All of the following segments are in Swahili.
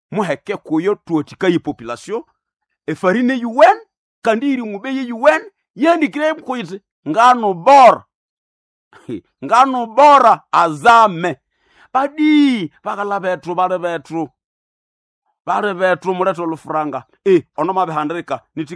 muheke kuyo tuotikayi population efarine yuwen kandiri ngubeye yuwen yendikire mkuite ngano bora ngano bora Azame badi bakala betru bare betru muleto lufranga onoma behandrika niti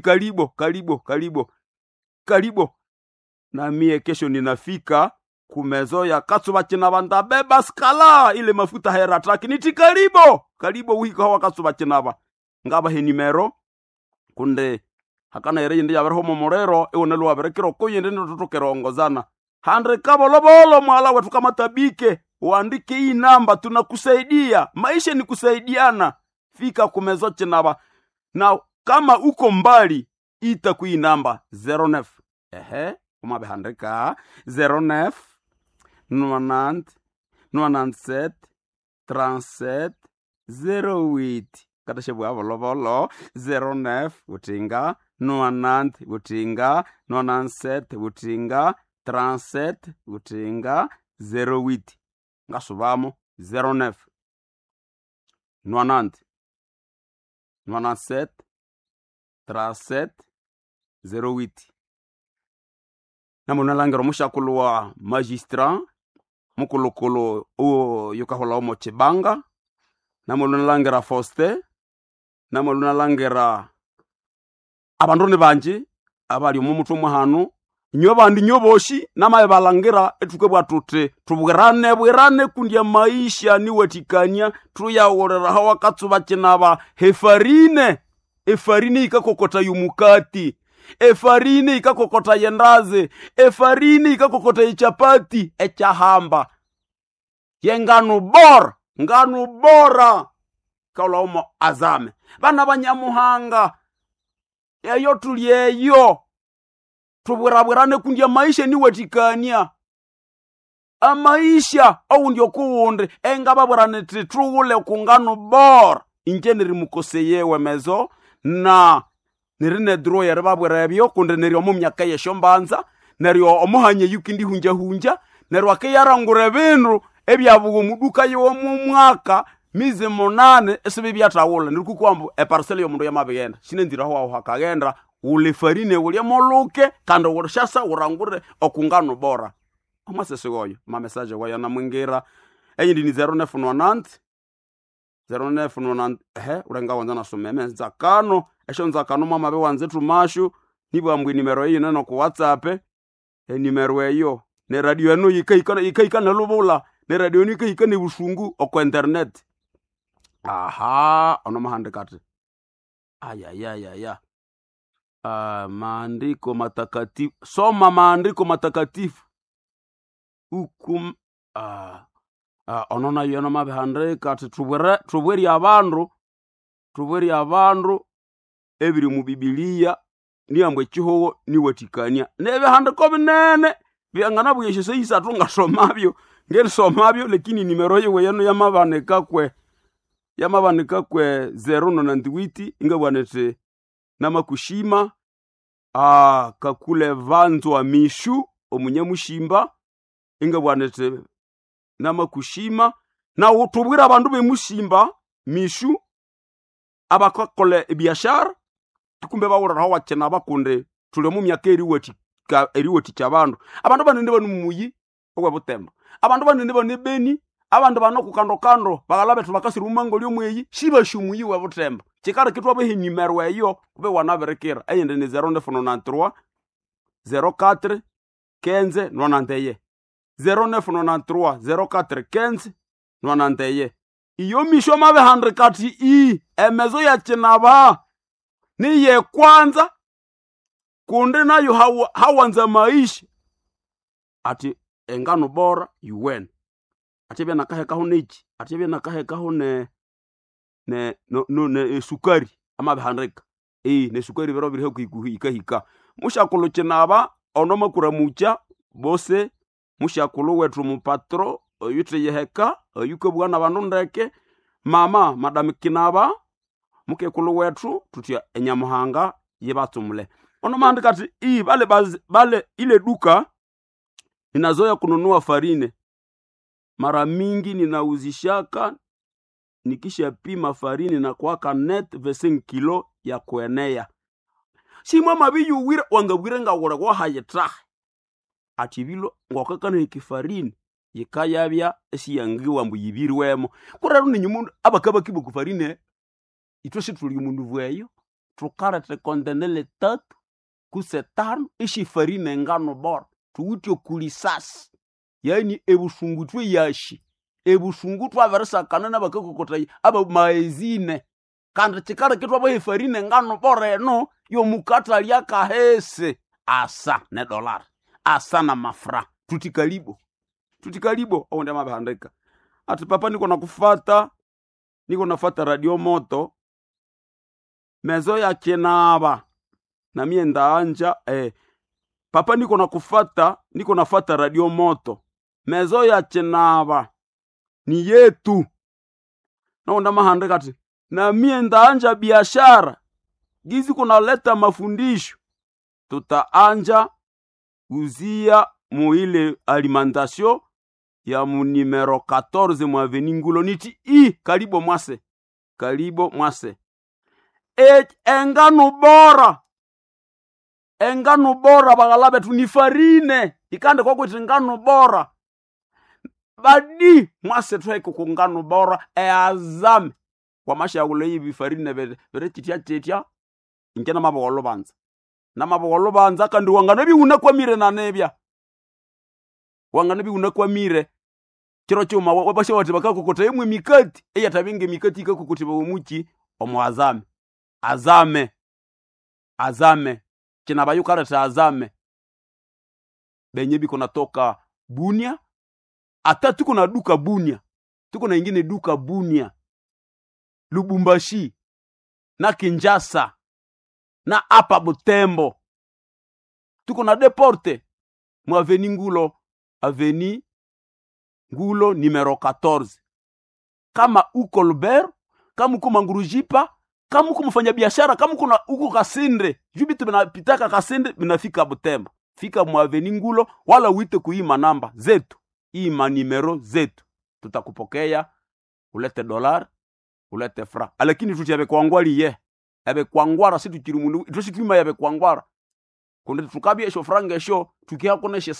karibo na mie kesho ninafika kumezo ya Katsuba Chinaba ndabeba skala ile mafuta heratraki niti karibo wiko hawa Katsuba Chinaba ngaba he nimero kunde hakana yere yindi yabeho momorero eonelo aberekero ko yende ndotokero ngozana handre kabolobolo mwala wetu kama tabike uandike hii namba tunakusaidia maisha ni kusaidiana fika kumezo Chinaba na kama uko mbali ita kui namba 09 umabe handrika 09 97 37 08 katashebu avolobolo 09 utinga 90 utinga 97 utinga 37 utinga 08 ngasubamo 09 90 97 37 08 namuna langero mushakulu wa magistrat mukulukulu uo yukahola omo Chibanga namuna langera Foste namuna langera abandone banje abali mumutu mwahanu nyobandi nyoboshi namaye balangira etuke bwatute tubwerane kundia maisha ni wetikanya tuyawolera hawa Katsuba Chinaba efarine ikakokota yumukati efarine ikakokota yendaze efarine ikakokota ichapati echahamba yengano bora kaula omo Azame bana banyamuhanga eyo tulieyo tubwerabwerane kundia maisha ni wetikania amaisha au ndio kuunde engababwerane titule kungano bora injeneri mukoseyewe mezo na nirine draw ya babwerebyo kunde neri omumyaka yeshombanza neri omuhanye yukindi hunja neri wakeyarangure bintu ebyavugo muduka yo mu mwaka mize 8 esibe byatawula nirikukwambu parcelle yo mundu yamabigenda sinendira ho hakagenda ule farine ule moluke kando urshasa urangure okungano bora amasese goyo ma message goyo na mwingira eyindi ni 0990 urenga wanza na someme zakano esho nzakano mama be wanze tumashu nibwa mbwi nimero eyo neno ku WhatsApp nimero eyo ne radio eno yikaika na lubula ne radio ni yikaika ne busungu oko internet ono mahandikati aya maandiko matakatifu soma maandiko matakatifu hukum onona yona mabehandika ati tubweri abandu ebiri mu Biblia niyambwe chiho niwetikania nebe handiko binene byangana buyeshe isa tunga somabyo ngeli somabyo lakini nimero yewe yano yamabanika kwe 098 ingabwanete namakushima kakule vanzwa mishu omunyamushimba ingabwanete namakushima na utubwira abandu bemushimba mishu abakakole biashara tukumbe bawura hawa chena bakunde tule mu myaka eriwoti cyabandu abandu banende banu muyi ogwa Butembo abandu banende bane Beni abandu bano kando bagalabe tubakasira umango lyomweyi shiba shumuyi wa Butembo chikara kitwa behe nimero eyo kube wanaberekera eyende ni 0993 04 15 91 0993 04 15 91 iyo misho mabe 100 kati emezo ya Chinaba ni ye kwanza kunde nayo hawanza maisha ati engano bora yuwen ati bena kaheka honeji ati bena kaheka hone ne sukari ama behandrika ne sukari bero biri hikuhika mushakulu Chinaba onoma kuramucha bose mushakulu wetu mupatro oyute yeheka oyuke bwana banondeke mama madam Kinaba mukekulu wetu tutia enyamuhanga yebatumule onoma andikati bale ile duka ninazoya kununua farine mara mingi ninauzishaka nikisha pima farini na kuwaka net 5 kilo ya kuenea. Simwa mabiyu wira wangabwire ngawura kwa hayitra. Achibilo ngokakana ikifarini yikayabya esiyangiwa mbu yibirwemo. Kuraro ni nyumundu abakaba kibu kufarine itwese tuli mundu bweyo. Tukarate kondenele 3 kuse 5 ishi farine ngano bora. Tuwityo kulisasi. Yani ebusungutwe yashi. Ebusungutwa versa kanana bakakokotai aba maezine. Kandi chikara kitwa bahe farine ngano bora eno yo mukata lyaka hese asa ne dollar. Asa na mafra. Tutikalibo onde mabahandika. Ati papa niko nafata radio moto mezo ya kenaba na mie ndaanja papa niko nafata radio moto mezo ya kenaba ni yetu na onda mahandika. Ati na mie ndaanja biashara gizi kunaleta mafundisho tutaanja uzia muile alimentation ya mu numero 14 mu avenue Ngulo niti karibo mwase engano bora bagalabe tunifarine ikande kwa kuti ngano bora badi mwase tweko ku ngano bora azame kwa masha kuleyi bifarine bere titia ingena mabogolo banza kandi wangana bi unakwamire nanebya wangana bi unakwamire kiro cyuma wabashe wati bakakokota yemwe mikati eyatabinge mikati ikakokoti bamuki omwazame azame kina bayukara ta azame benye biko natoka Bunia ata tuko na duka Bunia tuko na ingine duka Bunia Lubumbashi na Kinshasa na apa Butembo tuko na deporte mu avenue Ngulo numero 14. Kama uko Lubero, kama uko Mangurujipa, kama uko mfanya biashara, kama uko Kasinde, jubitu binapitaka Kasinde binafika Butembo. Fika mu avenue Ngulo wala uite kuima namba zetu, ima numero zetu. Tutakupokea, ulete dollar, ulete fra. Lakini tutiabe kwangwali abe kwangwara situ kirimundu, tusikima yabe kwangwara. Kunde tukabye sho franga sho tukiakoneshe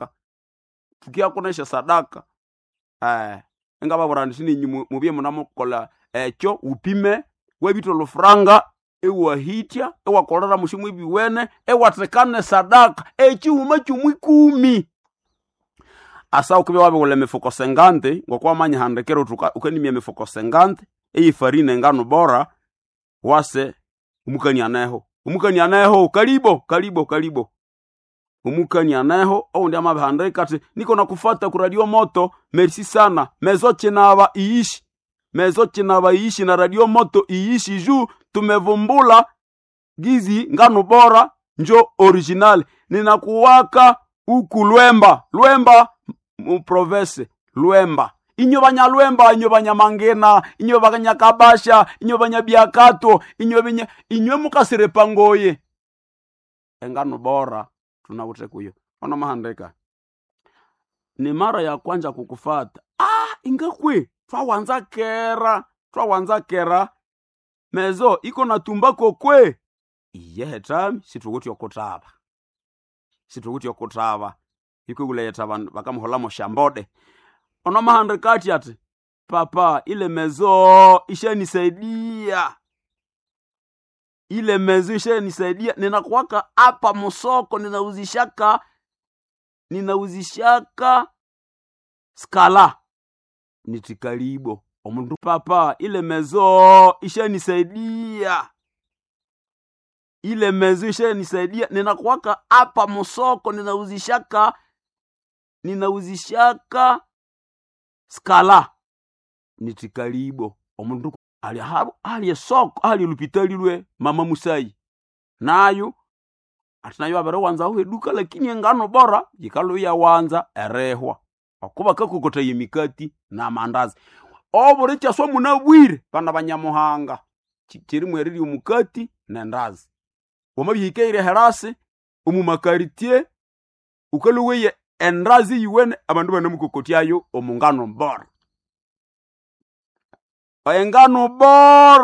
sadaka. Engaba borandisini mubye munamukola ekyo upime webitolo franga ewahitia ewakolera mushimu biwene ewatekane sadaka ekiuma cyumwikumi asa ukube wabe wole mifuko 50 ngokwa manya handekero ukanimye mifuko 50 eyifarine ngano bora wase umukani aneho karibo umukani aneho au ndi amabahandika. Ati niko nakufata ku radio moto merci sana mezo chenaba iishi na radio moto iishi juu tumevumbula gizi ngano bora njo original ninakuwaka uku Lwemba mu province Lwemba inyo banya Mangena inyo baganya Kabasha inyo banya Biakato inyo mukasire pangoye engano bora tunawute kuyo ona mahandika ni mara ya kwanza kukufata ingakwe twawanza kera mezo iko na tumbako kwe iyetam situkuti okotaba iko gule yetaba bakamuhola mo shambode ona mahandika ati papa ile mezo ishanisaidia ninakuwaka hapa msoko ninauzishaka skala nitikalibo omundu papa ile mezo ishanisaidia ninakuwaka hapa msoko ninauzishaka skala nitikalibo omundu ali soko ali lupitalilwe mama Musai nayo atinayo abere wanza ho eduka lakini engano bora yikalo ya wanza erehwa akuba kakokota yemikati na mandazi obore cyaswa munabwire bana banyamuhanga kiri mweriri umukati na ndazi wamabihikeire herase umumakaritie ukaluweye endazi yiwene abandu bana mukokoti ayo omungano bora engano bora